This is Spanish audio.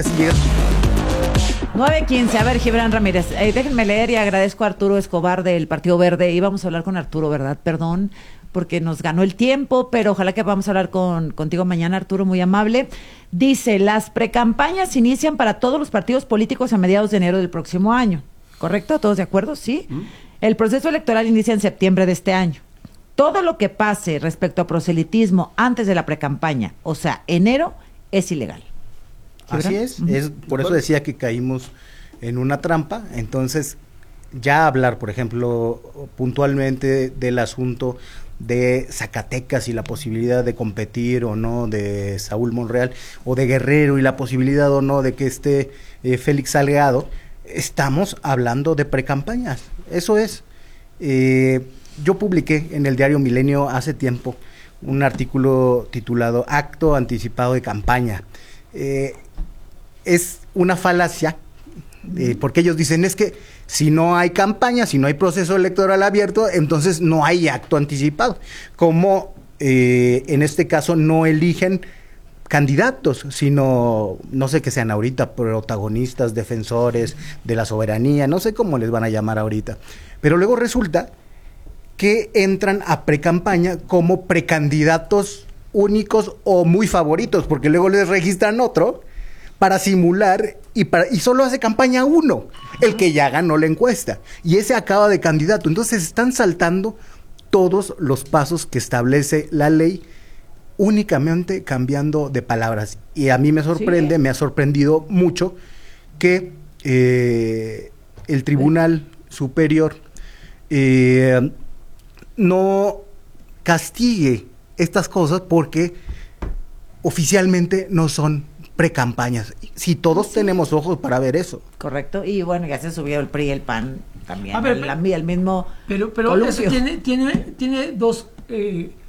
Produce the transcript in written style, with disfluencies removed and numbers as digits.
9:15. A ver, Gibran Ramírez, déjenme leer y agradezco a Arturo Escobar del Partido Verde. Íbamos a hablar con Arturo, ¿verdad? Perdón, porque nos ganó el tiempo, pero ojalá que podamos hablar contigo mañana, Arturo, muy amable. Dice, las precampañas inician para todos los partidos políticos a mediados de enero del próximo año. ¿Correcto? ¿Todos de acuerdo? Sí. El proceso electoral inicia en septiembre de este año. Todo lo que pase respecto a proselitismo antes de la precampaña, o sea, enero, es ilegal. Así es, por eso decía que caímos en una trampa. Entonces, ya hablar, por ejemplo, puntualmente del asunto de Zacatecas y la posibilidad de competir o no de Saúl Monreal, o de Guerrero y la posibilidad o no de que esté Félix Salgado, estamos hablando de precampañas. Eso es. Yo publiqué en el diario Milenio hace tiempo un artículo titulado Acto Anticipado de Campaña. Es una falacia, porque ellos dicen es que si no hay campaña, si no hay proceso electoral abierto, entonces no hay acto anticipado. Como en este caso no eligen candidatos, sino, no sé qué sean ahorita, protagonistas, defensores de la soberanía, no sé cómo les van a llamar ahorita. Pero luego resulta que entran a precampaña como precandidatos únicos o muy favoritos, porque luego les registran otro para simular y solo hace campaña uno, el que ya ganó la encuesta, y ese acaba de candidato. Entonces están saltando todos los pasos que establece la ley, únicamente cambiando de palabras. Y a mí me sorprende, me ha sorprendido mucho que el Tribunal Superior no castigue estas cosas, porque oficialmente no son precampañas. Si todos tenemos ojos para ver eso. Correcto, y bueno, ya se subió el PRI y el PAN también, a ver, el mismo pero columpio. eso tiene dos